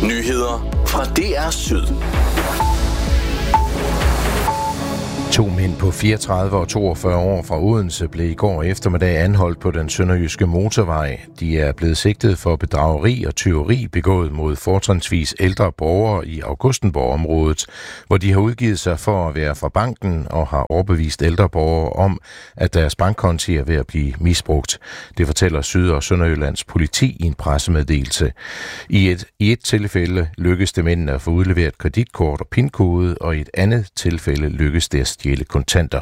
Nyheder fra DR Syd. 2 mænd på 34 og 42 år fra Odense blev i går eftermiddag anholdt på den sønderjyske motorvej. De er blevet sigtet for bedrageri og tyveri begået mod fortrinsvis ældre borgere i Augustenborg-området, hvor de har udgivet sig for at være fra banken og har overbevist ældre borgere om, at deres bankkonti er ved at blive misbrugt. Det fortæller Syd- og Sønderjyllands politi i en pressemeddelelse. I et tilfælde lykkedes det mændene at få udleveret kreditkort og PIN-kode, og i et andet tilfælde lykkedes det at stjæle kontanter.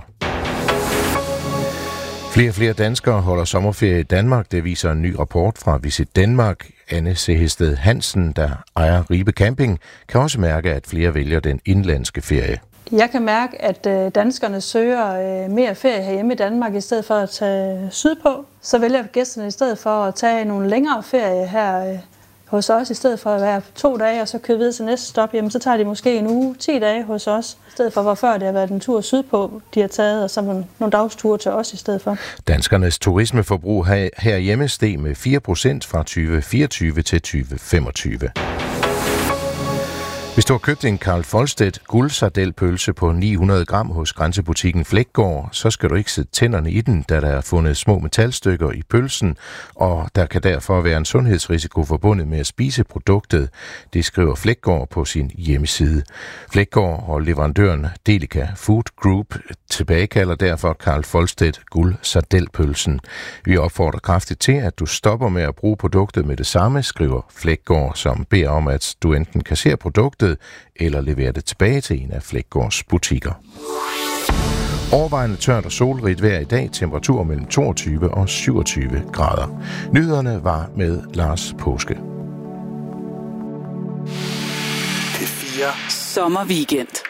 Flere og flere danskere holder sommerferie i Danmark. Det viser en ny rapport fra Visit Danmark. Anne Sehested Hansen, der ejer Ribe Camping, kan også mærke, at flere vælger den indlandske ferie. Jeg kan mærke, at danskerne søger mere ferie herhjemme i Danmark i stedet for at tage sydpå. Så vælger gæsterne i stedet for at tage nogle længere ferie her hos os, i stedet for at være 2 dage og så køre videre til næste stop. Jamen, så tager de måske en uge, 10 dage hos os, i stedet for hvor før det har været en tur sydpå, de har taget, og så nogle dagsture til os i stedet for. Danskernes turismeforbrug herhjemme steg med 4% fra 2024 til 2025. Hvis du har købt en Carl Folstedt guldsardelpølse på 900 gram hos grænsebutikken Fleggaard, så skal du ikke sætte tænderne i den, da der er fundet små metalstykker i pølsen, og der kan derfor være en sundhedsrisiko forbundet med at spise produktet. Det skriver Fleggaard på sin hjemmeside. Fleggaard og leverandøren Delica Food Group tilbagekalder derfor Carl Folstedt guldsardelpølsen. Vi opfordrer kraftigt til, at du stopper med at bruge produktet med det samme, skriver Fleggaard, som beder om, at du enten kasserer produktet eller levere det tilbage til en af Fleggaards butikker. Overvejende tørt og solrigt vejr i dag, temperatur mellem 22 og 27 grader. Nyhederne var med Lars Påske. P4 Sommerweekend.